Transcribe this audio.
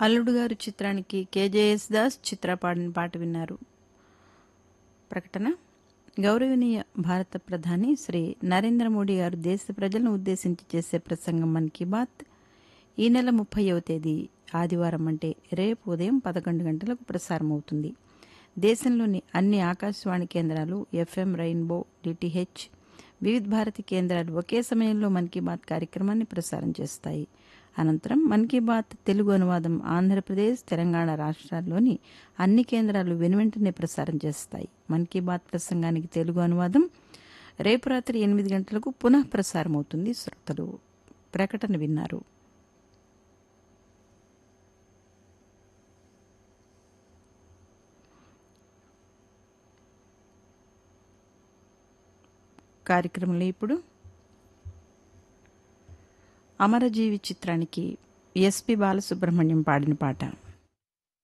అల్లుడు గారు చిత్రానికి కేజేఎస్ దాస్ చిత్ర పాడిన పాట విన్నారు. ప్రకటన. గౌరవనీయ భారత ప్రధాని శ్రీ నరేంద్ర మోడీ గారు దేశ ప్రజలను ఉద్దేశించి చేసే ప్రసంగం మన్ కీ బాత్ ఈ నెల 30వ తేదీ ఆదివారం అంటే రేపు ఉదయం 11 గంటలకు ప్రసారమవుతుంది. దేశంలోని అన్ని ఆకాశవాణి కేంద్రాలు, ఎఫ్ఎం రెయిన్బో, డిటిహెచ్, వివిధ భారతి కేంద్రాలు ఒకే సమయంలో మన్ కీ బాత్ కార్యక్రమాన్ని ప్రసారం చేస్తాయి. అనంతరం మన్ కీ బాత్ తెలుగు అనువాదం ఆంధ్రప్రదేశ్, తెలంగాణ రాష్ట్రాల్లోని అన్ని కేంద్రాలు వెనువెంటనే ప్రసారం చేస్తాయి. మన్ కీ బాత్ ప్రసంగానికి తెలుగు అనువాదం రేపు రాత్రి 8 గంటలకు పునః ప్రసారం అవుతుంది. శ్రోతలు ప్రకటన విన్నారు. కార్యక్రమంలో ఇప్పుడు అమరజీవి చిత్రానికి ఎస్పి బాలసుబ్రహ్మణ్యం పాడిన పాట.